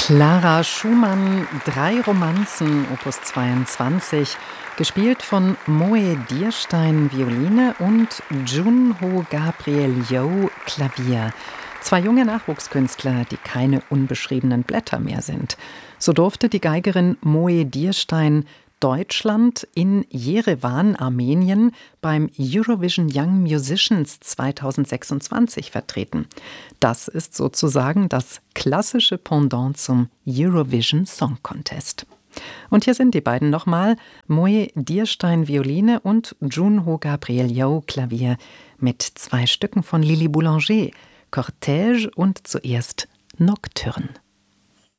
Clara Schumann, 3 Romanzen, Opus 22, gespielt von Moe Dierstein, Violine und Junho Gabriel Yo, Klavier. 2 junge Nachwuchskünstler, die keine unbeschriebenen Blätter mehr sind. So durfte die Geigerin Moe Dierstein Deutschland in Jerewan, Armenien, beim Eurovision Young Musicians 2026 vertreten. Das ist sozusagen das klassische Pendant zum Eurovision Song Contest. Und hier sind die beiden nochmal, Moe Dierstein Violine und Junho Gabriel Yo Klavier mit 2 Stücken von Lili Boulanger, Cortège und zuerst Nocturne.